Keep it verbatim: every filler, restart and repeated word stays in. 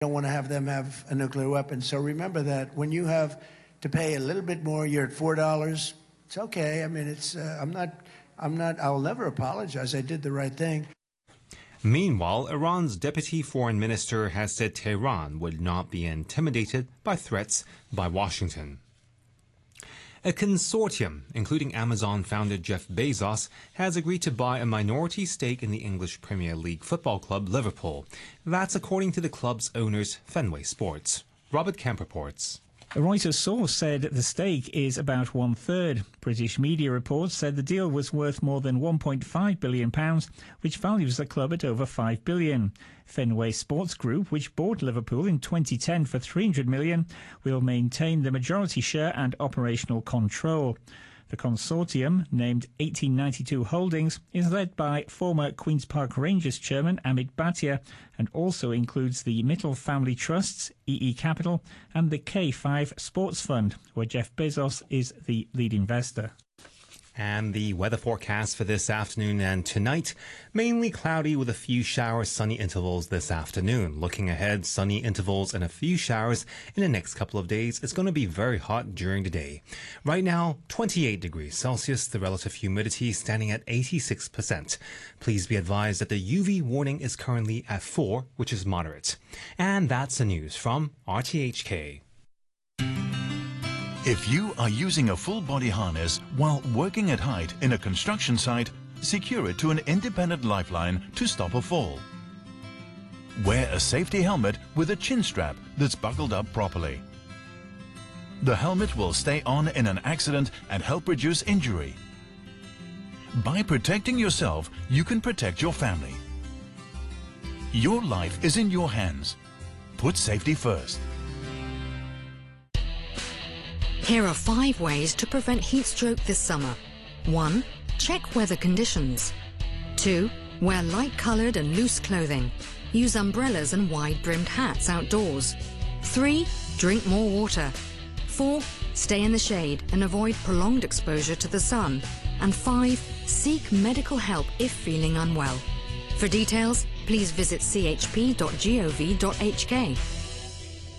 don't want to have them have a nuclear weapon. So remember that when you have to pay a little bit more, you're at four dollars. It's okay. I mean, it's uh, I'm not I'm not I'll never apologize. I did the right thing. Meanwhile, Iran's deputy foreign minister has said Tehran would not be intimidated by threats by Washington. A consortium, including Amazon founder Jeff Bezos, has agreed to buy a minority stake in the English Premier League football club Liverpool. That's according to the club's owners, Fenway Sports. Robert Kemp reports. A Reuters source said the stake is about one-third. British media reports said the deal was worth more than one point five billion pounds, which values the club at over five billion pounds. Fenway Sports Group, which bought Liverpool in twenty ten for three hundred million pounds, will maintain the majority share and operational control. The consortium, named eighteen ninety-two Holdings, is led by former Queen's Park Rangers chairman Amit Bhatia and also includes the Mittal Family Trusts, E E Capital and the K five Sports Fund, where Jeff Bezos is the lead investor. And the weather forecast for this afternoon and tonight, mainly cloudy with a few showers, sunny intervals this afternoon. Looking ahead, sunny intervals and a few showers in the next couple of days. It's going to be very hot during the day. Right now, twenty-eight degrees Celsius, the relative humidity standing at eighty-six percent. Please be advised that the U V warning is currently at four, which is moderate. And that's the news from R T H K. If you are using a full-body harness while working at height in a construction site, secure it to an independent lifeline to stop a fall. Wear a safety helmet with a chin strap that's buckled up properly. The helmet will stay on in an accident and help reduce injury. By protecting yourself, you can protect your family. Your life is in your hands. Put safety first. Here are five ways to prevent heat stroke this summer. one. Check weather conditions. two. Wear light-coloured and loose clothing. Use umbrellas and wide-brimmed hats outdoors. three. Drink more water. four. Stay in the shade and avoid prolonged exposure to the sun. And five. Seek medical help if feeling unwell. For details, please visit c h p dot gov dot h k.